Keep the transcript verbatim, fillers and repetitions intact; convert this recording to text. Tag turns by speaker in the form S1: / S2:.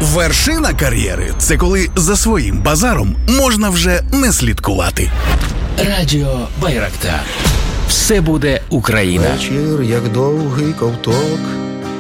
S1: Вершина кар'єри – це коли за своїм базаром можна вже не слідкувати.
S2: Радіо Байрактар. Все буде Україна.
S3: Вечір, як довгий ковток,